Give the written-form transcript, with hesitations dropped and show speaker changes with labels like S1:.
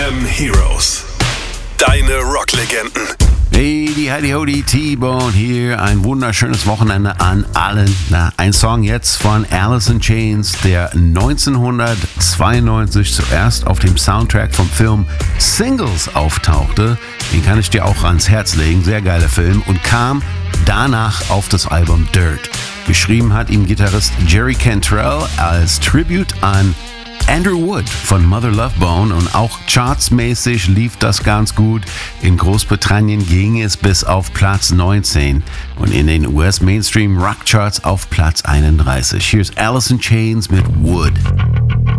S1: FM Heroes. Deine Rocklegenden.
S2: Hey, die Heidi Hodi, T-Bone hier. Ein wunderschönes Wochenende an allen. Ein Song jetzt von Alice in Chains, der 1992 zuerst auf dem Soundtrack vom Film Singles auftauchte. Den kann ich dir auch ans Herz legen. Sehr geiler Film. Und kam danach auf das Album Dirt. Geschrieben hat ihm Gitarrist Jerry Cantrell als Tribute an Andrew Wood von Mother Love Bone, und auch chartsmäßig lief das ganz gut. In Großbritannien ging es bis auf Platz 19 und in den US Mainstream Rock Charts auf Platz 31. Here's Alice in Chains mit Wood.